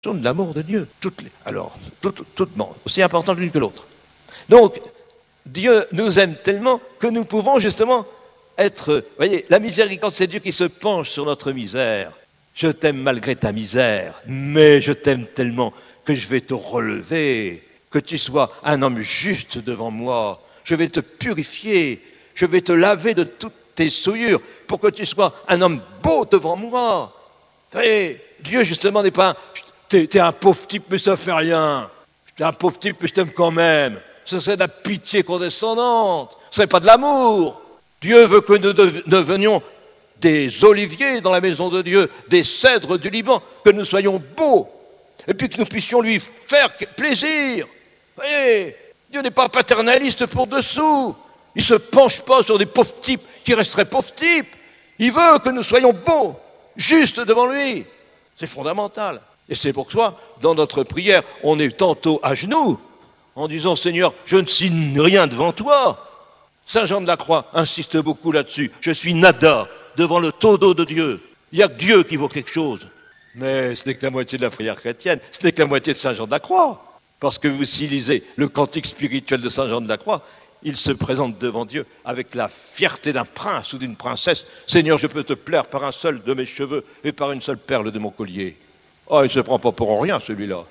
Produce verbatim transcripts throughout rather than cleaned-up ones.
sont de l'amour de Dieu. Toutes les, alors, toutes, toutes, bon, aussi importantes l'une que l'autre. Donc, Dieu nous aime tellement que nous pouvons justement être... Vous voyez, la miséricorde, c'est Dieu qui se penche sur notre misère. Je t'aime malgré ta misère, mais je t'aime tellement que je vais te relever, que tu sois un homme juste devant moi. Je vais te purifier, je vais te laver de toutes tes souillures pour que tu sois un homme beau devant moi. Vous voyez, Dieu, justement, n'est pas... Un, t'es, t'es un pauvre type, mais ça fait rien. T'es un pauvre type, mais je t'aime quand même. Ce serait de la pitié condescendante. Ce serait pas de l'amour. Dieu veut que nous devenions des oliviers dans la maison de Dieu, des cèdres du Liban, que nous soyons beaux, et puis que nous puissions lui faire plaisir. Vous voyez, Dieu n'est pas paternaliste pour dessous. Il ne se penche pas sur des pauvres types qui resteraient pauvres types. Il veut que nous soyons beaux, justes devant lui. C'est fondamental. Et c'est pour ça, dans notre prière, on est tantôt à genoux, en disant « Seigneur, je ne signe rien devant toi ». Saint Jean de la Croix insiste beaucoup là-dessus. Je suis nada devant le tonneau de Dieu. Il n'y a que Dieu qui vaut quelque chose. Mais ce n'est que la moitié de la prière chrétienne. Ce n'est que la moitié de Saint Jean de la Croix. Parce que vous, si lisez le cantique spirituel de Saint Jean de la Croix, il se présente devant Dieu avec la fierté d'un prince ou d'une princesse. Seigneur, je peux te plaire par un seul de mes cheveux et par une seule perle de mon collier. Oh, il ne se prend pas pour rien, celui-là.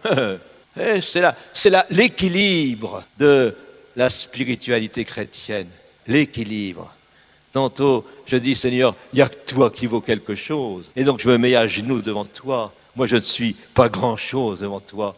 Et c'est là, c'est là l'équilibre de la spiritualité chrétienne. L'équilibre. Tantôt, je dis, Seigneur, il n'y a que toi qui vaut quelque chose. Et donc, je me mets à genoux devant toi. Moi, je ne suis pas grand-chose devant toi.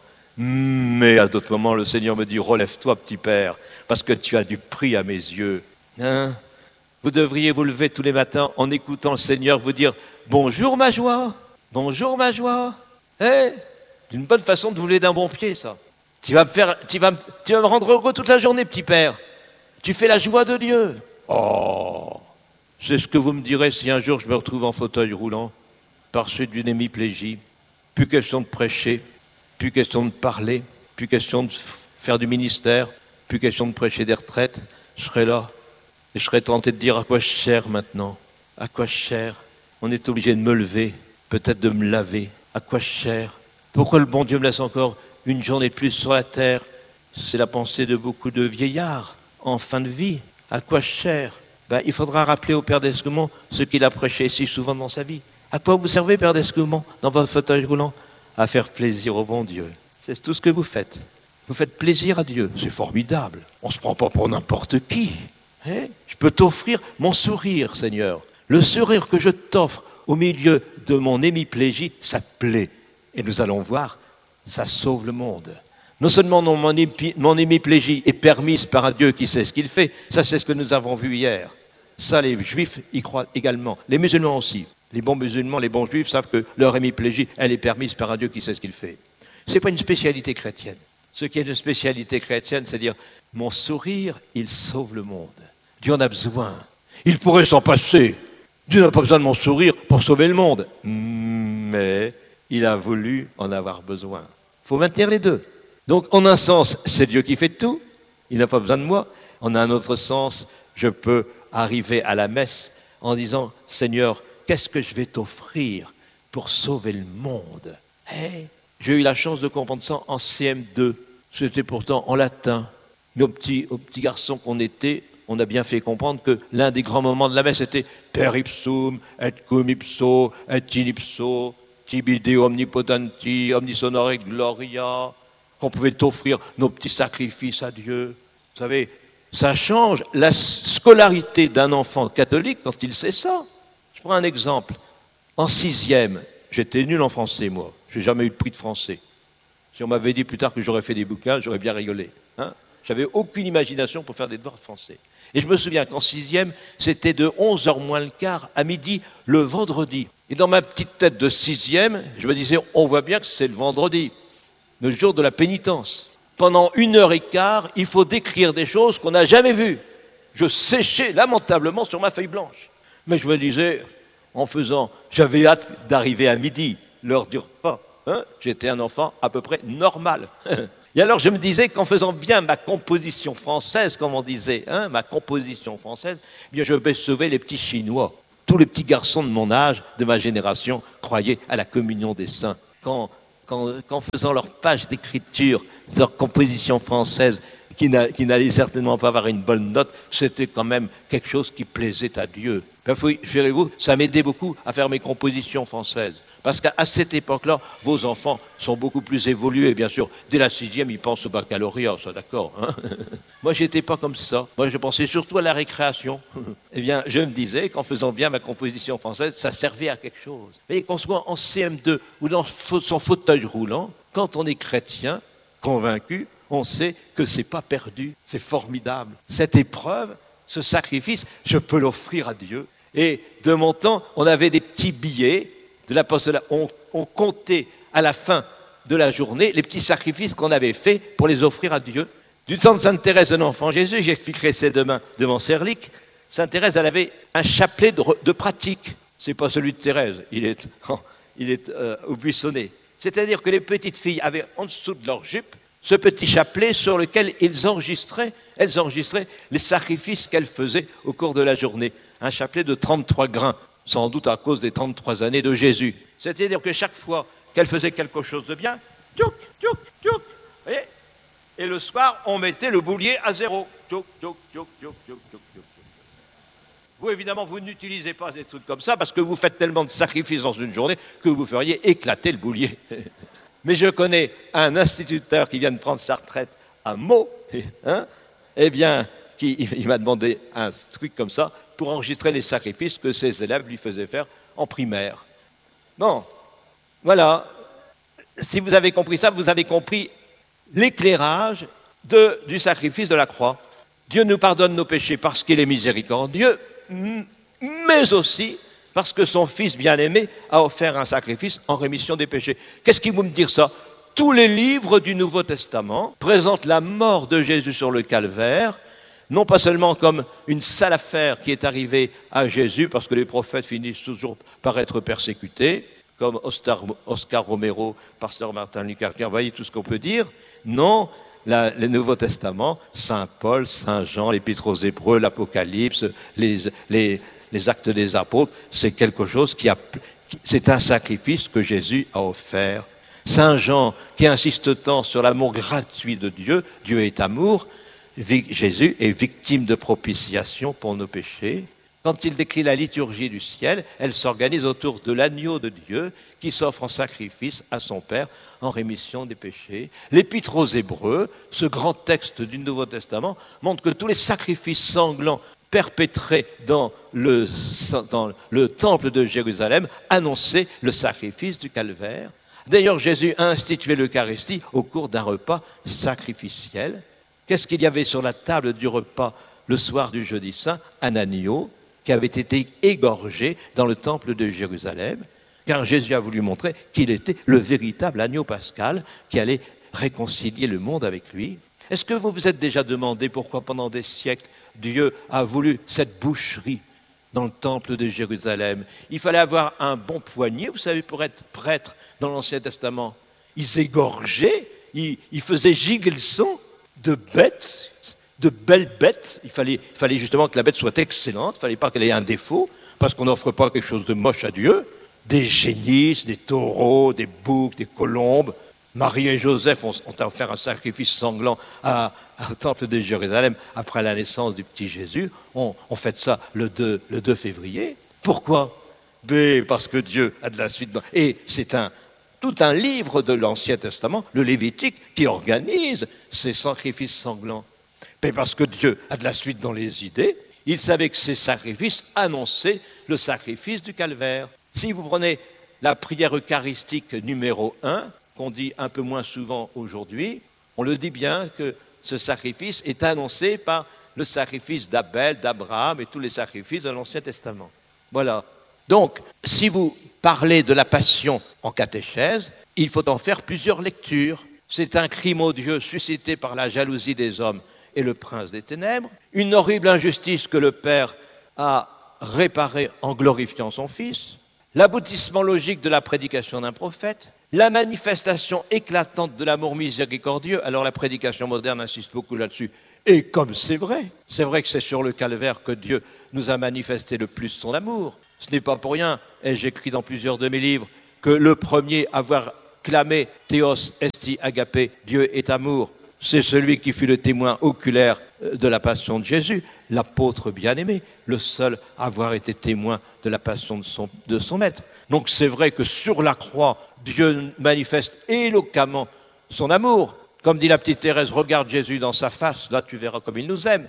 Mais à d'autres moments, le Seigneur me dit, relève-toi, petit père, parce que tu as du prix à mes yeux. Hein? Vous devriez vous lever tous les matins en écoutant le Seigneur vous dire, bonjour ma joie, bonjour ma joie. Eh, c'est une bonne façon de vous lever d'un bon pied, ça. Tu vas me faire, tu vas me, tu vas me rendre heureux toute la journée, petit père. Tu fais la joie de Dieu. Oh, c'est ce que vous me direz si un jour je me retrouve en fauteuil roulant, par suite d'une hémiplégie. Plus question de prêcher, plus question de parler, plus question de faire du ministère, plus question de prêcher des retraites. Je serai là et je serai tenté de dire à quoi je sers maintenant. À quoi je sers? On est obligé de me lever, peut-être de me laver. À quoi je sers? Pourquoi le bon Dieu me laisse encore une journée de plus sur la terre? C'est la pensée de beaucoup de vieillards en fin de vie. À quoi je sers? Ben, il faudra rappeler au Père d'Escoumont ce qu'il a prêché si souvent dans sa vie. À quoi vous servez, Père d'Escoumont, dans votre fauteuil roulant? À faire plaisir au bon Dieu. C'est tout ce que vous faites. Vous faites plaisir à Dieu. C'est formidable. On ne se prend pas pour n'importe qui. Hein? Je peux t'offrir mon sourire, Seigneur. Le sourire que je t'offre au milieu de mon hémiplégie, ça te plaît. Et nous allons voir, ça sauve le monde. Non seulement non, mon, épi, mon hémiplégie est permise par un Dieu qui sait ce qu'il fait, ça c'est ce que nous avons vu hier. Ça, les juifs y croient également. Les musulmans aussi. Les bons musulmans, les bons juifs savent que leur hémiplégie, elle est permise par un Dieu qui sait ce qu'il fait. Ce n'est pas une spécialité chrétienne. Ce qui est une spécialité chrétienne, c'est dire, mon sourire, il sauve le monde. Dieu en a besoin. Il pourrait s'en passer. Dieu n'a pas besoin de mon sourire pour sauver le monde. Mais il a voulu en avoir besoin. Il faut maintenir les deux. Donc, en un sens, c'est Dieu qui fait tout. Il n'a pas besoin de moi. En un autre sens, je peux arriver à la messe en disant, Seigneur, qu'est-ce que je vais t'offrir pour sauver le monde? Hey, j'ai eu la chance de comprendre ça en C M deux. C'était pourtant en latin. Mais aux petits, aux petits garçons qu'on était, on a bien fait comprendre que l'un des grands moments de la messe était Per ipsum, et cum ipso, et in ipso, tibi Deo omnipotenti, omnisonore gloria, qu'on pouvait t'offrir nos petits sacrifices à Dieu. Vous savez, ça change la scolarité d'un enfant catholique quand il sait ça. Je prends un exemple. En sixième, j'étais nul en français, moi. Je n'ai jamais eu de prix de français. Si on m'avait dit plus tard que j'aurais fait des bouquins, j'aurais bien rigolé. Hein? J'avais aucune imagination pour faire des devoirs de français. Et je me souviens qu'en sixième, c'était de onze heures moins le quart à midi, le vendredi. Et dans ma petite tête de sixième, je me disais, on voit bien que c'est le vendredi, le jour de la pénitence. Pendant une heure et quart, il faut décrire des choses qu'on n'a jamais vues. Je séchais lamentablement sur ma feuille blanche. Mais je me disais, en faisant, j'avais hâte d'arriver à midi, l'heure du repas. Hein? J'étais un enfant à peu près normal. Et alors je me disais qu'en faisant bien ma composition française, comme on disait, hein, ma composition française, eh bien je vais sauver les petits Chinois. Tous les petits garçons de mon âge, de ma génération, croyaient à la communion des saints. Quand qu'en faisant leur page d'écriture, leur composition française, qui n'allait certainement pas avoir une bonne note, c'était quand même quelque chose qui plaisait à Dieu. Ben, vous ça m'aidait beaucoup à faire mes compositions françaises. Parce qu'à cette époque-là, vos enfants sont beaucoup plus évolués. Bien sûr, dès la sixième, ils pensent au baccalauréat, ça d'accord. Hein. Moi, j'étais pas comme ça. Moi, je pensais surtout à la récréation. Eh bien, je me disais qu'en faisant bien ma composition française, ça servait à quelque chose. Et qu'on soit en C M deux ou dans son fauteuil roulant, quand on est chrétien, convaincu, on sait que c'est pas perdu, c'est formidable. Cette épreuve, ce sacrifice, je peux l'offrir à Dieu. Et de mon temps, on avait des petits billets de l'apostolat. On, on comptait à la fin de la journée les petits sacrifices qu'on avait faits pour les offrir à Dieu. Du temps de Sainte Thérèse de l'Enfant Jésus, j'expliquerai ça demain devant Serlic, Sainte Thérèse, elle avait un chapelet de, de pratique. C'est pas celui de Thérèse, il est, oh, il est euh, au buissonnet. C'est-à-dire que les petites filles avaient en dessous de leur jupe ce petit chapelet sur lequel ils enregistraient, elles enregistraient les sacrifices qu'elles faisaient au cours de la journée. Un chapelet de trente-trois grains, sans doute à cause des trente-trois années de Jésus. C'est-à-dire que chaque fois qu'elle faisait quelque chose de bien, tchouk, tchouk, tchouk, voyez, et le soir, on mettait le boulier à zéro. Tchouk, tchouk, tchouk, tchouk, tchouk, tchouk, tchouk. Vous, évidemment, vous n'utilisez pas des trucs comme ça parce que vous faites tellement de sacrifices dans une journée que vous feriez éclater le boulier. Mais je connais un instituteur qui vient de prendre sa retraite à Meaux, hein, eh bien, qui, il m'a demandé un truc comme ça pour enregistrer les sacrifices que ses élèves lui faisaient faire en primaire. Bon, voilà. Si vous avez compris ça, vous avez compris l'éclairage de, du sacrifice de la croix. Dieu nous pardonne nos péchés parce qu'il est miséricordieux, mais aussi parce que son Fils bien-aimé a offert un sacrifice en rémission des péchés. Qu'est-ce qui vous me dire ça? Tous les livres du Nouveau Testament présentent la mort de Jésus sur le calvaire, non pas seulement comme une sale affaire qui est arrivée à Jésus, parce que les prophètes finissent toujours par être persécutés, comme Oscar, Oscar Romero, pasteur Martin Luther King, vous voyez tout ce qu'on peut dire. Non, la, le Nouveau Testament, Saint Paul, Saint Jean, l'Épître aux Hébreux, l'Apocalypse, les... les les actes des apôtres, c'est quelque chose qui a, c'est un sacrifice que Jésus a offert. Saint Jean, qui insiste tant sur l'amour gratuit de Dieu, Dieu est amour, Jésus est victime de propitiation pour nos péchés. Quand il décrit la liturgie du ciel, elle s'organise autour de l'agneau de Dieu qui s'offre en sacrifice à son Père en rémission des péchés. L'Épître aux Hébreux, ce grand texte du Nouveau Testament, montre que tous les sacrifices sanglants perpétrés dans le, dans le temple de Jérusalem annonçaient le sacrifice du calvaire. D'ailleurs, Jésus a institué l'Eucharistie au cours d'un repas sacrificiel. Qu'est-ce qu'il y avait sur la table du repas le soir du jeudi saint? Un agneau qui avait été égorgé dans le temple de Jérusalem, car Jésus a voulu montrer qu'il était le véritable agneau pascal qui allait réconcilier le monde avec lui. Est-ce que vous vous êtes déjà demandé pourquoi pendant des siècles Dieu a voulu cette boucherie dans le temple de Jérusalem? Il fallait avoir un bon poignet, vous savez, pour être prêtre dans l'Ancien Testament. Ils égorgeaient, ils, ils faisaient giguer le sang de bêtes, de belles bêtes. Il fallait, il fallait justement que la bête soit excellente, il ne fallait pas qu'elle ait un défaut, parce qu'on n'offre pas quelque chose de moche à Dieu. Des génisses, des taureaux, des boucs, des colombes. Marie et Joseph ont, ont offert un sacrifice sanglant à, à, au temple de Jérusalem après la naissance du petit Jésus. On, on fête ça le deux, le deux février. Pourquoi? Mais parce que Dieu a de la suite. Et c'est un, tout un livre de l'Ancien Testament, le Lévitique, qui organise ces sacrifices sanglants. Mais parce que Dieu a de la suite dans les idées, il savait que ces sacrifices annonçaient le sacrifice du calvaire. Si vous prenez la prière eucharistique numéro un, qu'on dit un peu moins souvent aujourd'hui, on le dit bien que ce sacrifice est annoncé par le sacrifice d'Abel, d'Abraham et tous les sacrifices de l'Ancien Testament. Voilà. Donc, si vous parlez de la passion en catéchèse, il faut en faire plusieurs lectures. C'est un crime odieux suscité par la jalousie des hommes et le prince des ténèbres, une horrible injustice que le Père a réparée en glorifiant son Fils, l'aboutissement logique de la prédication d'un prophète, la manifestation éclatante de l'amour miséricordieux. Alors la prédication moderne insiste beaucoup là-dessus. Et comme c'est vrai, c'est vrai que c'est sur le calvaire que Dieu nous a manifesté le plus son amour. Ce n'est pas pour rien, et j'écris dans plusieurs de mes livres, que le premier à avoir clamé Théos esti agapé, Dieu est amour. C'est celui qui fut le témoin oculaire de la passion de Jésus, l'apôtre bien-aimé, le seul à avoir été témoin de la passion de son, de son maître. Donc c'est vrai que sur la croix, Dieu manifeste éloquemment son amour. Comme dit la petite Thérèse, regarde Jésus dans sa face, là tu verras comme il nous aime.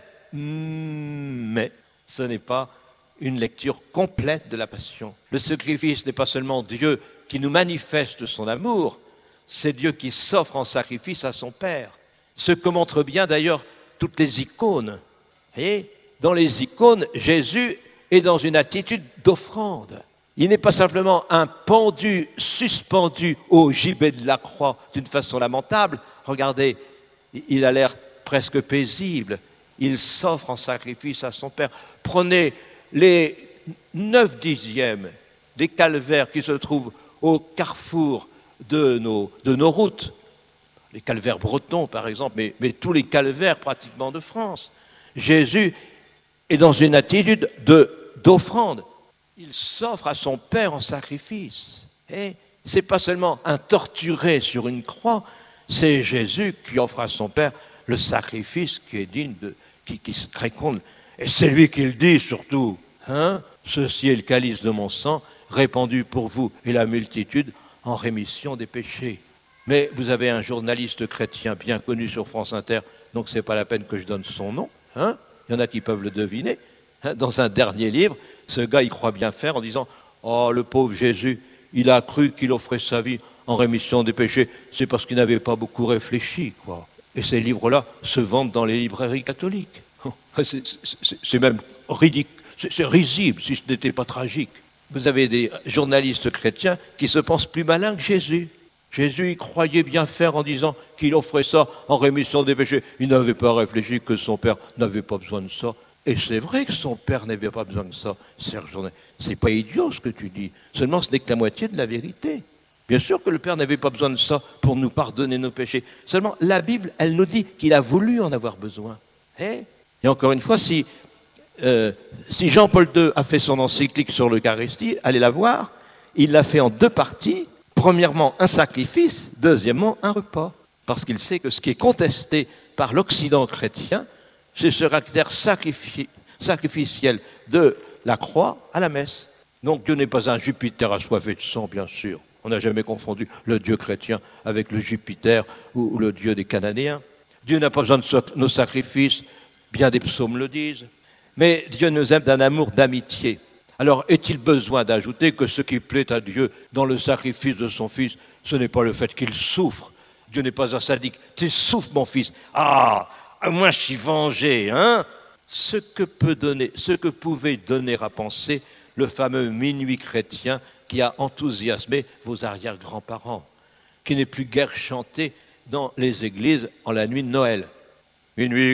Mais ce n'est pas une lecture complète de la passion. Le sacrifice n'est pas seulement Dieu qui nous manifeste son amour, c'est Dieu qui s'offre en sacrifice à son Père. Ce que montrent bien d'ailleurs toutes les icônes. Et dans les icônes, Jésus est dans une attitude d'offrande. Il n'est pas simplement un pendu suspendu au gibet de la croix d'une façon lamentable. Regardez, il a l'air presque paisible. Il s'offre en sacrifice à son Père. Prenez les neuf dixièmes des calvaires qui se trouvent au carrefour de nos, de nos routes. Les calvaires bretons, par exemple, mais, mais tous les calvaires pratiquement de France. Jésus est dans une attitude de, d'offrande. Il s'offre à son Père en sacrifice. Et ce n'est pas seulement un torturé sur une croix, c'est Jésus qui offre à son Père le sacrifice qui est digne de, qui, qui se réconcile. Et c'est lui qui le dit surtout. Hein? Ceci est le calice de mon sang, répandu pour vous et la multitude en rémission des péchés. Mais vous avez un journaliste chrétien bien connu sur France Inter, donc ce n'est pas la peine que je donne son nom. Hein? Il y en a qui peuvent le deviner. Hein? Dans un dernier livre, ce gars, il croit bien faire en disant « Oh, le pauvre Jésus, il a cru qu'il offrait sa vie en rémission des péchés. C'est parce qu'il n'avait pas beaucoup réfléchi, quoi. » Et ces livres-là se vendent dans les librairies catholiques. C'est, c'est, c'est même ridicule, c'est, c'est risible si ce n'était pas tragique. Vous avez des journalistes chrétiens qui se pensent plus malins que Jésus. Jésus, il croyait bien faire en disant qu'il offrait ça en rémission des péchés. Il n'avait pas réfléchi que son Père n'avait pas besoin de ça. Et c'est vrai que son Père n'avait pas besoin de ça, Serge. C'est pas idiot ce que tu dis. Seulement, ce n'est que la moitié de la vérité. Bien sûr que le Père n'avait pas besoin de ça pour nous pardonner nos péchés. Seulement, la Bible, elle nous dit qu'il a voulu en avoir besoin. Eh Et encore une fois, si, euh, si Jean-Paul deux a fait son encyclique sur l'Eucharistie, allez la voir, il l'a fait en deux parties. Premièrement, un sacrifice. Deuxièmement, un repas. Parce qu'il sait que ce qui est contesté par l'Occident chrétien, c'est ce caractère sacrifi- sacrificiel de la croix à la messe. Donc Dieu n'est pas un Jupiter assoiffé de sang, bien sûr. On n'a jamais confondu le Dieu chrétien avec le Jupiter ou, ou le Dieu des Cananéens. Dieu n'a pas besoin de so- nos sacrifices, bien des psaumes le disent. Mais Dieu nous aime d'un amour d'amitié. Alors est-il besoin d'ajouter que ce qui plaît à Dieu dans le sacrifice de son Fils, ce n'est pas le fait qu'il souffre. Dieu n'est pas un sadique. Tu souffres, mon fils. Ah, moi je suis vengé, hein? Ce que peut donner, ce que pouvait donner à penser le fameux minuit chrétien qui a enthousiasmé vos arrière-grands-parents, qui n'est plus guère chanté dans les églises en la nuit de Noël. Minuit